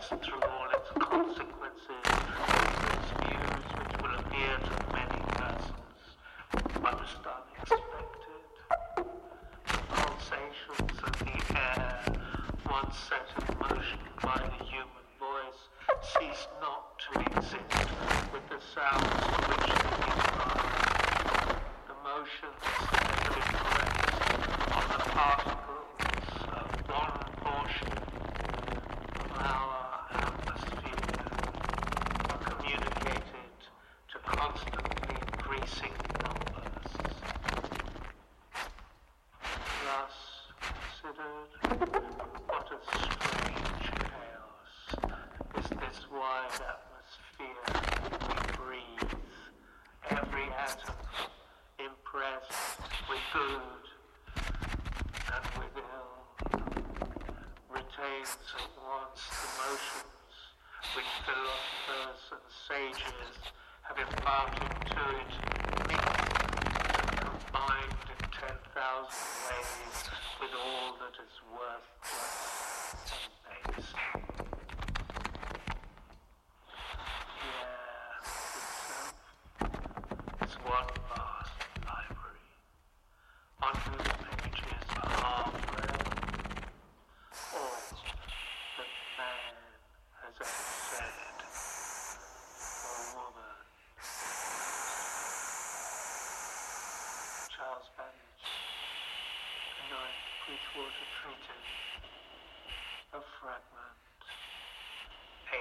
reflects through all its consequences its views which will appear to many persons most unexpected. The pulsations of the air, once set in motion by the human voice, cease not to exist with the sounds to which they respond. The motions that have been placed on the particles of one portion of our atmosphere are communicated to constantly increasing numbers. Thus considered, what a strange chaos is this wide atmosphere we breathe, every atom impressed with good and with ill, retains at once the motions which philosophers and sages have imparted to it, mixed and combined in 10,000 ways with all that is worthless and base. Is one vast library, on whose pages are read all that man has ever said or woman. Charles Babbage, The Ninth Bridgewater Treatise, a fragment.